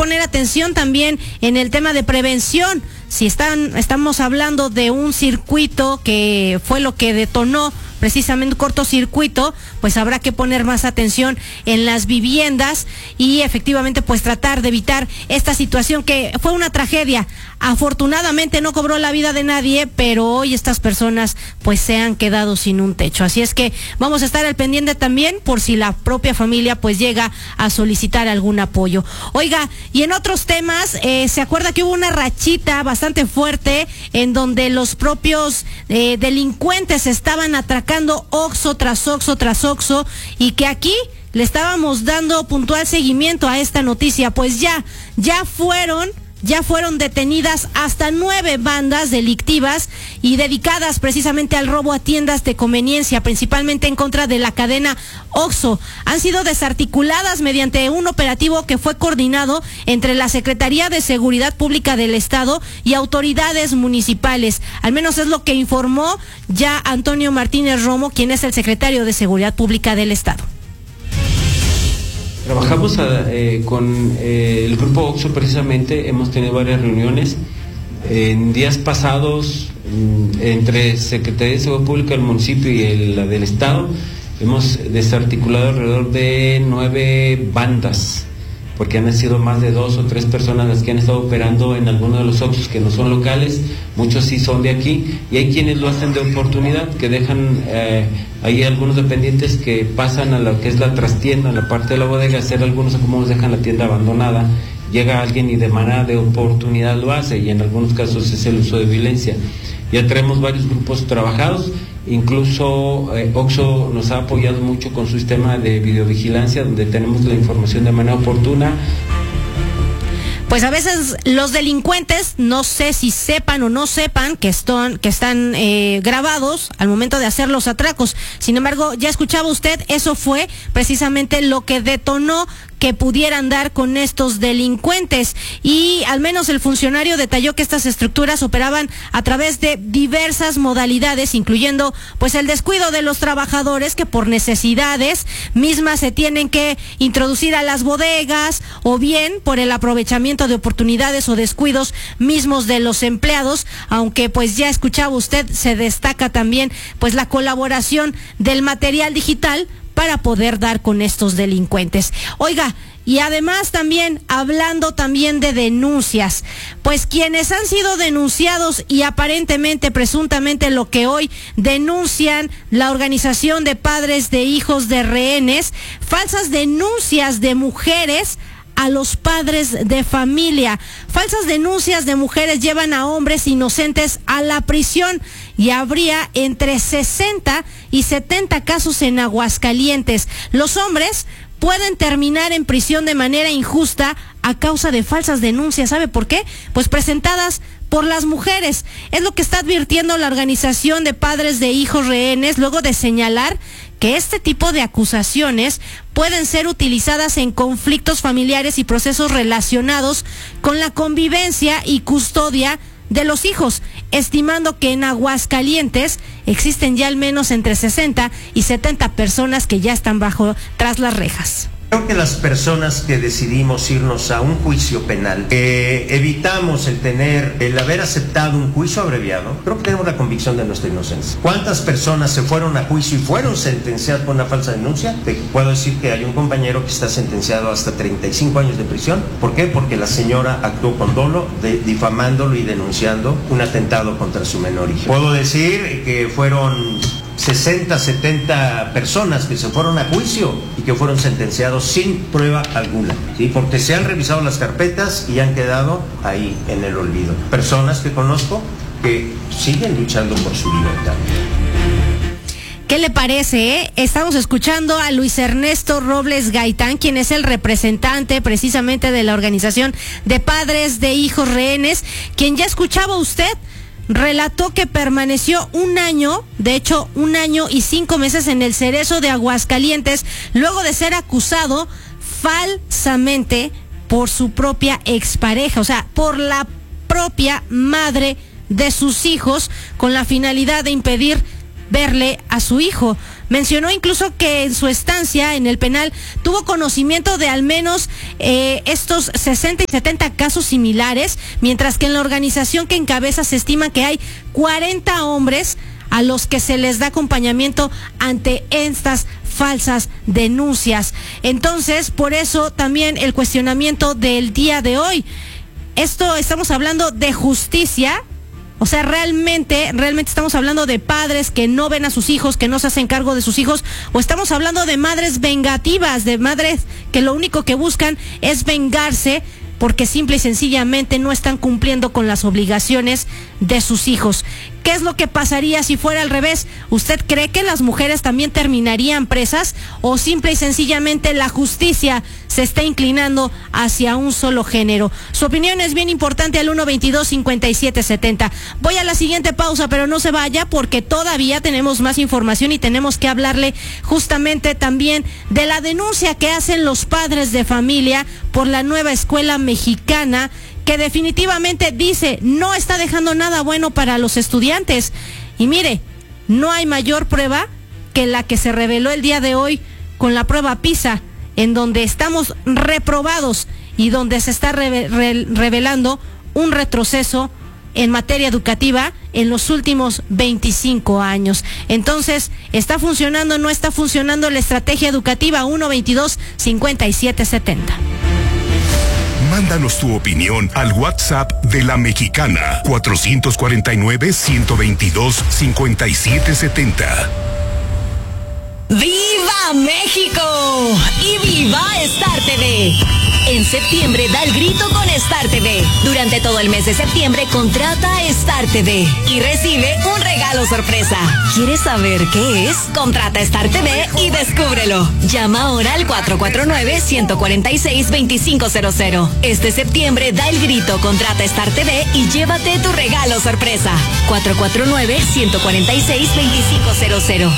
poner atención también en el tema de prevención. Si estamos hablando de un circuito que fue lo que detonó precisamente un cortocircuito, pues habrá que poner más atención en las viviendas y efectivamente pues tratar de evitar esta situación que fue una tragedia. Afortunadamente no cobró la vida de nadie, pero hoy estas personas pues se han quedado sin un techo. Así es que vamos a estar al pendiente también por si la propia familia pues llega a solicitar algún apoyo. Oiga, y en otros temas, ¿se acuerda que hubo una rachita bastante fuerte en donde los propios delincuentes estaban atracando Oxxo tras Oxxo tras Oxxo, y que aquí le estábamos dando puntual seguimiento a esta noticia? Pues ya fueron detenidas hasta 9 bandas delictivas y dedicadas precisamente al robo a tiendas de conveniencia, principalmente en contra de la cadena Oxxo. Han sido desarticuladas mediante un operativo que fue coordinado entre la Secretaría de Seguridad Pública del Estado y autoridades municipales. Al menos es lo que informó ya Antonio Martínez Romo, quien es el secretario de Seguridad Pública del Estado. Trabajamos con el grupo Oxxo, precisamente hemos tenido varias reuniones en días pasados entre Secretaría de Seguridad Pública del municipio y la del Estado. Hemos desarticulado alrededor de 9 bandas, porque han sido más de 2 o 3 personas las que han estado operando en algunos de los Oxxos que no son locales, muchos sí son de aquí, y hay quienes lo hacen de oportunidad, que dejan, hay algunos dependientes que pasan a lo que es la trastienda, en la parte de la bodega, hacer algunos acomodos, dejan la tienda abandonada, llega alguien y de manera de oportunidad lo hace, y en algunos casos es el uso de violencia. Ya tenemos varios grupos trabajados, incluso Oxxo nos ha apoyado mucho con su sistema de videovigilancia, donde tenemos la información de manera oportuna. Pues a veces los delincuentes, no sé si sepan o no sepan que están grabados al momento de hacer los atracos. Sin embargo, ya escuchaba usted, eso fue precisamente lo que detonó que pudieran dar con estos delincuentes, y al menos el funcionario detalló que estas estructuras operaban a través de diversas modalidades, incluyendo pues el descuido de los trabajadores que por necesidades mismas se tienen que introducir a las bodegas, o bien por el aprovechamiento de oportunidades o descuidos mismos de los empleados, aunque pues ya escuchaba usted, se destaca también pues la colaboración del material digital para poder dar con estos delincuentes. Oiga, y además también, hablando también de denuncias, pues quienes han sido denunciados y aparentemente, presuntamente lo que hoy denuncian la organización de padres de hijos de rehenes, falsas denuncias de mujeres a los padres de familia. Falsas denuncias de mujeres llevan a hombres inocentes a la prisión, y habría entre 60 y 70 casos en Aguascalientes. Los hombres pueden terminar en prisión de manera injusta a causa de falsas denuncias. ¿Sabe por qué? Pues presentadas por las mujeres. Es lo que está advirtiendo la organización de padres de hijos rehenes, luego de señalar que este tipo de acusaciones pueden ser utilizadas en conflictos familiares y procesos relacionados con la convivencia y custodia de los hijos, estimando que en Aguascalientes existen ya al menos entre 60 y 70 personas que ya están tras las rejas. Creo que las personas que decidimos irnos a un juicio penal, evitamos el haber aceptado un juicio abreviado, creo que tenemos la convicción de nuestra inocencia. ¿Cuántas personas se fueron a juicio y fueron sentenciadas por una falsa denuncia? Te puedo decir que hay un compañero que está sentenciado hasta 35 años de prisión. ¿Por qué? Porque la señora actuó con dolo, difamándolo y denunciando un atentado contra su menor hijo. Puedo decir que fueron 60, 70 personas que se fueron a juicio y que fueron sentenciados sin prueba alguna, ¿sí? Porque se han revisado las carpetas y han quedado ahí en el olvido. Personas que conozco que siguen luchando por su libertad. ¿Qué le parece? Estamos escuchando a Luis Ernesto Robles Gaitán, quien es el representante precisamente de la organización de padres de hijos rehenes, quien ya escuchaba usted. Relató que permaneció un año, de hecho 1 año y 5 meses en el Cerezo de Aguascalientes, luego de ser acusado falsamente por su propia expareja, o sea, por la propia madre de sus hijos, con la finalidad de impedir verle a su hijo. Mencionó incluso que en su estancia en el penal tuvo conocimiento de al menos estos 60 y 70 casos similares, mientras que en la organización que encabeza se estima que hay 40 hombres a los que se les da acompañamiento ante estas falsas denuncias. Entonces, por eso también el cuestionamiento del día de hoy. Estamos hablando de justicia. O sea, realmente estamos hablando de padres que no ven a sus hijos, que no se hacen cargo de sus hijos, o estamos hablando de madres vengativas, de madres que lo único que buscan es vengarse porque simple y sencillamente no están cumpliendo con las obligaciones de sus hijos. ¿Qué es lo que pasaría si fuera al revés? ¿Usted cree que las mujeres también terminarían presas o simple y sencillamente la justicia se está inclinando hacia un solo género? Su opinión es bien importante al 122-5770. Voy a la siguiente pausa, pero no se vaya porque todavía tenemos más información y tenemos que hablarle justamente también de la denuncia que hacen los padres de familia por la nueva escuela mexicana, que definitivamente dice no está dejando nada bueno para los estudiantes. Y mire, no hay mayor prueba que la que se reveló el día de hoy con la prueba PISA, en donde estamos reprobados y donde se está revelando un retroceso en materia educativa en los últimos 25 años. Entonces, ¿está funcionando o no está funcionando la estrategia educativa? 122-5770. Mándanos tu opinión al WhatsApp de La Mexicana, 449-122-5770. ¡Viva México! ¡Y viva Star TV! En septiembre da el grito con Star TV. Durante todo el mes de septiembre contrata Star TV y recibe un regalo sorpresa. ¿Quieres saber qué es? Contrata Star TV y descúbrelo. Llama ahora al 449-146-2500. Este septiembre da el grito, contrata Star TV y llévate tu regalo sorpresa. 449-146-2500.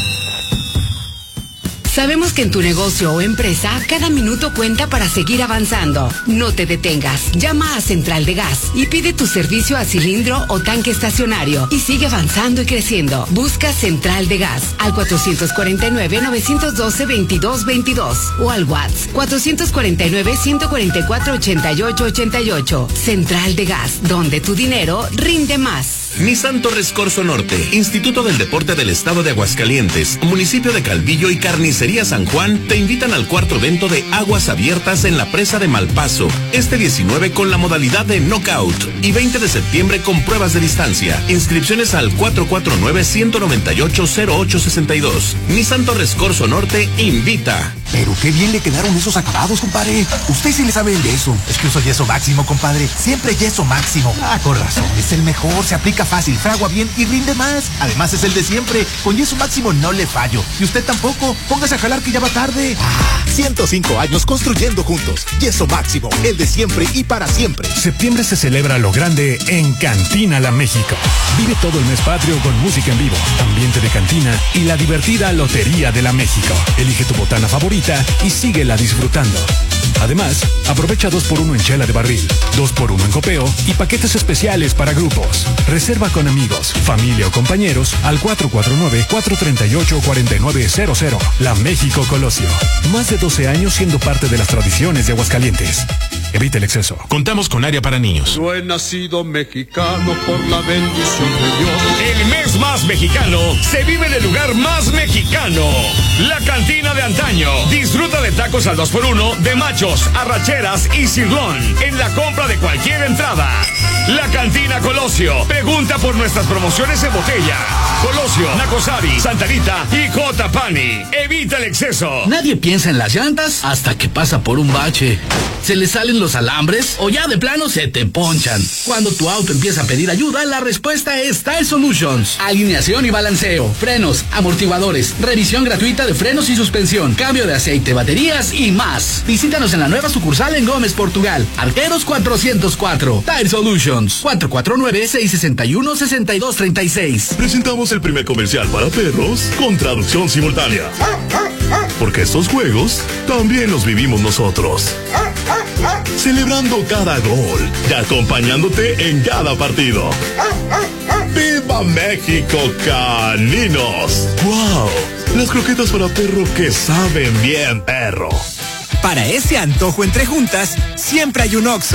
Sabemos que en tu negocio o empresa, cada minuto cuenta para seguir avanzando. No te detengas. Llama a Central de Gas y pide tu servicio a cilindro o tanque estacionario y sigue avanzando y creciendo. Busca Central de Gas al 449-912-2222 o al WhatsApp 449-144-8888. Central de Gas, donde tu dinero rinde más. Nissan Torres Corzo Norte, Instituto del Deporte del Estado de Aguascalientes, Municipio de Calvillo y Carnicería San Juan te invitan al cuarto evento de Aguas Abiertas en la Presa de Malpaso, este 19 con la modalidad de knockout y 20 de septiembre con pruebas de distancia. Inscripciones al 449-198-0862. Nissan Torres Corzo Norte invita. Pero qué bien le quedaron esos acabados, compadre. Usted sí le sabe el yeso. Es que uso yeso máximo, compadre. Siempre yeso máximo. Ah, con razón. Es el mejor. Se aplica fácil, fragua bien y rinde más. Además es el de siempre. Con yeso máximo no le fallo. Y usted tampoco. Póngase a jalar que ya va tarde. 105 años construyendo juntos. Yeso máximo. El de siempre y para siempre. Septiembre se celebra lo grande en Cantina La México. Vive todo el mes patrio con música en vivo, ambiente de cantina y la divertida Lotería de la México. Elige tu botana favorita y síguela disfrutando. Además, aprovecha 2x1 en chela de barril, 2x1 en copeo y paquetes especiales para grupos. Reserva con amigos, familia o compañeros al 449-438-4900. La México Colosio. Más de 12 años siendo parte de las tradiciones de Aguascalientes. Evita el exceso. Contamos con área para niños. Yo he nacido mexicano por la bendición de Dios. El mes más mexicano se vive en el lugar más mexicano. La Cantina de Antaño. Disfruta de tacos al 2x1 de machos, arracheras y cirlón en la compra de cualquier entrada. La Cantina Colosio. Pregunta por nuestras promociones en botella. Colosio, Nacosari, Santa Rita y J. Pani. Evita el exceso. Nadie piensa en las llantas hasta que pasa por un bache. Se le salen los alambres o ya de plano se te ponchan. Cuando tu auto empieza a pedir ayuda, la respuesta es Tire Solutions. Alineación y balanceo, frenos, amortiguadores, revisión gratuita de frenos y suspensión, cambio de aceite, baterías y más. Visítanos en la nueva sucursal en Gómez, Portugal. Arqueros 404. Tire Solutions. 449-661-6236. Presentamos el primer comercial para perros con traducción simultánea. Porque estos juegos también los vivimos nosotros. celebrando cada gol y acompañándote en cada partido. ¡Viva México, caninos! ¡Wow! Las croquetas para perro que saben bien, perro. Para ese antojo entre juntas, siempre hay un Oxxo